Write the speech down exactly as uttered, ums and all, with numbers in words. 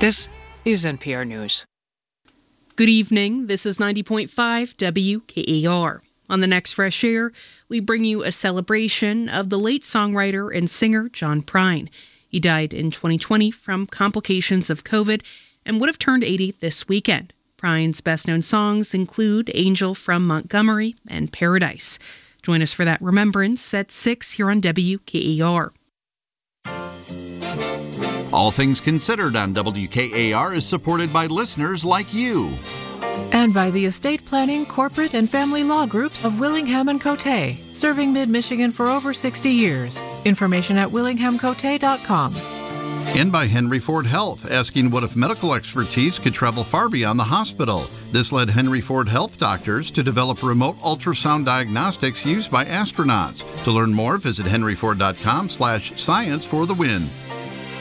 This is N P R News. Good evening. This is ninety point five W K A R. On the next Fresh Air, we bring you a celebration of the late songwriter and singer John Prine. He died in twenty twenty from complications of COVID and would have turned eighty this weekend. Prine's best-known songs include Angel from Montgomery and Paradise. Join us for that remembrance at six here on W K A R. All Things Considered on W K A R is supported by listeners like you. And by the estate planning, corporate, and family law groups of Willingham and Cote, serving mid-Michigan for over sixty years. Information at willingham cote dot com. And by Henry Ford Health, asking what if medical expertise could travel far beyond the hospital. This led Henry Ford Health doctors to develop remote ultrasound diagnostics used by astronauts. To learn more, visit henry ford dot com slash science for the win.